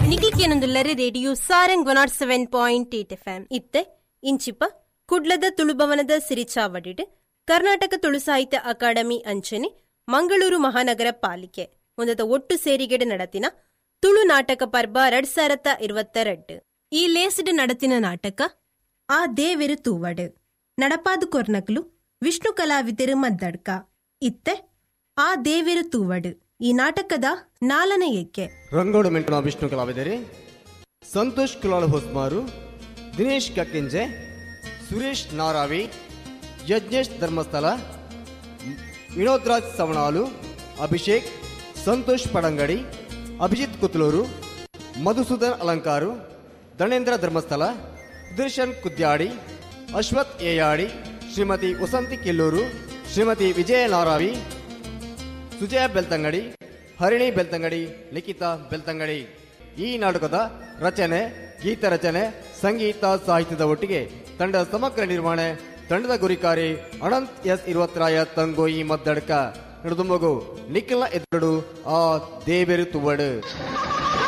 ನಿಕ್ಲಿಕೇನೊಂದುಲ್ಲರೆ radio Sarang 107.8 FM ಇತ್ತೆ ಇಂಚಿಪ ಕುಡ್ಲದ ತುಳುಭವನದ ಸಿರಿಚಾವಡಿಡ್ ಕರ್ನಾಟಕ ತುಳು ಸಾಹಿತ್ಯ ಅಕಾಡೆಮಿ ಅಂಚನೆ ಮಂಗಳೂರು ಮಹಾನಗರ ಪಾಲಿಕೆ ಒಂದದ ಒಟ್ಟು ಸೇರಿಗೆಡೆ ನಡತಿನ ತುಳು ನಾಟಕ ಪರ್ಬ 2022 ಈ ಲೇಸಿಡ್ ನಡತಿನ ನಾಟಕ ಆ ದೇವೆರು ತೂವಡ್ ನಡಪಾದು ಕೊರ್ನಕ್ಲು ವಿಷ್ಣು ಕಲಾವಿದರು ಮದ್ದಡ್ಕ ಇತ್ತೆ ಆ ದೇವೆರು ತೂವಡ್ ಈ ನಾಟಕದ 4ನೇ ಏಕೆ ರಂಗೋಡು ಮೆಂಟನ ವಿಷ್ಣು ಕಲಾವಿದರೆ ಸಂತೋಷ್ ಕುಲಾಳ ಹೊಸ್ಮಾರು, ದಿನೇಶ್ ಕಕ್ಕಿಂಜೆ, ಸುರೇಶ್ ನಾರಾವಿ, ಯಜ್ಞೇಶ್ ಧರ್ಮಸ್ಥಳ, ವಿನೋದ್ರಾಜ್ ಸವಣಾಲು, ಅಭಿಷೇಕ್, ಸಂತೋಷ್ ಪಡಂಗಡಿ, ಅಭಿಜಿತ್ ಕುತ್ಲೂರು, ಮಧುಸೂದನ್ ಅಲಂಕಾರು, ಧನೇಂದ್ರ ಧರ್ಮಸ್ಥಳ, ಸುದರ್ಶನ್ ಕುದ್ಯಾಡಿ, ಅಶ್ವಥ್ ಏಯಾಡಿ, ಶ್ರೀಮತಿ ವಸಂತಿ ಕಿಲ್ಲೂರು, ಶ್ರೀಮತಿ ವಿಜಯ ನಾರಾವಿ, ಸುಜಯ ಬೆಳ್ತಂಗಡಿ, ಹರಿಣಿ ಬೆಳ್ತಂಗಡಿ, ಲಿಖಿತಾ ಬೆಳ್ತಂಗಡಿ. ಈ ನಾಟಕದ ರಚನೆ, ಗೀತ ರಚನೆ, ಸಂಗೀತ ಸಾಹಿತ್ಯದ ಒಟ್ಟಿಗೆ ತಂಡದ ಸಮಗ್ರ ನಿರ್ವಹಣೆ, ತಂಡದ ಗುರಿಕಾರಿ ಅನಂತ್ ಎಸ್ ಇರುವತ್ರಾಯ ತಂಗೋಯಿ ಮದ್ದಡ್ಕ ನಡೆದುಮಗು ನಿಖಿಲ ಎದುರು ಆ ದೇವೆರು ತುವಡು.